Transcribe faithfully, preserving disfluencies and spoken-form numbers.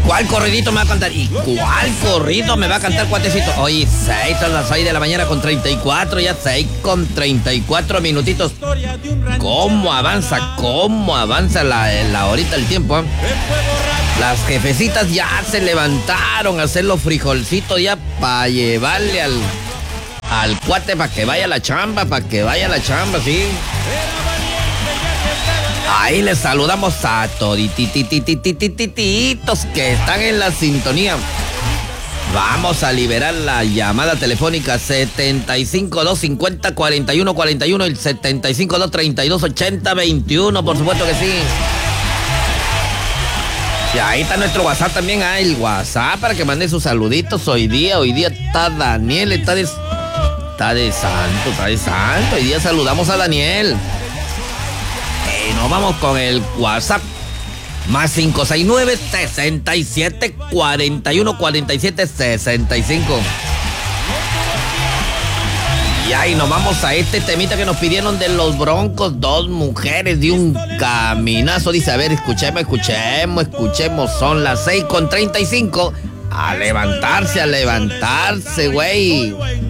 ¿Cuál corridito me va a cantar? ¿Y cuál corrido me va a cantar, cuatecito? Oye, seis a las seis de la mañana con treinta y cuatro, ya seis con treinta y cuatro minutitos. ¿Cómo avanza? ¿Cómo avanza la, la ahorita el tiempo? ¿Eh? Las jefecitas ya se levantaron a hacer los frijolcitos ya para llevarle al, al cuate para que vaya a la chamba, para que vaya a la chamba, sí. Ahí les saludamos a toditititititititos que están en la sintonía. Vamos a liberar la llamada telefónica setenta y cinco, dos cincuenta, cuarenta y uno cuarenta y uno, el setenta y cinco, dos treinta y dos, ochenta veintiuno, por supuesto que sí. Y ahí está nuestro WhatsApp también, ah, el WhatsApp para que mande sus saluditos. Hoy día, hoy día está Daniel, está de, está de santo, está de santo. Hoy día saludamos a Daniel. Y nos vamos con el WhatsApp. Más cinco seis nueve, sesenta y siete, cuarenta y uno, cuarenta y siete, sesenta y cinco. Y ahí nos vamos a este temita que nos pidieron de los Broncos. Dos mujeres de un caminazo. Dice, a ver, escuchemos, escuchemos, escuchemos. Son las seis con treinta y cinco. A levantarse, a levantarse, güey.